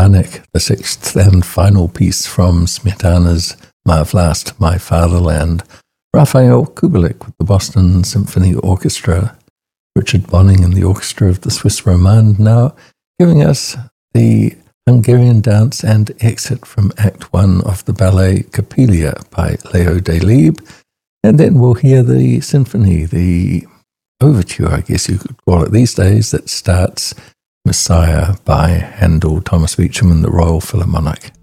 Symphonic, the sixth and final piece from Smetana's My Vlast, My Fatherland. Raphael Kubelik with the Boston Symphony Orchestra. Richard Bonning and the Orchestra of the Swiss Romande now giving us the Hungarian dance and exit from Act 1 of the ballet Coppelia by Leo Delibes. And then we'll hear the symphony, the overture, I guess you could call it these days, that starts Messiah by Handel, Thomas Beecham and the Royal Philharmonic.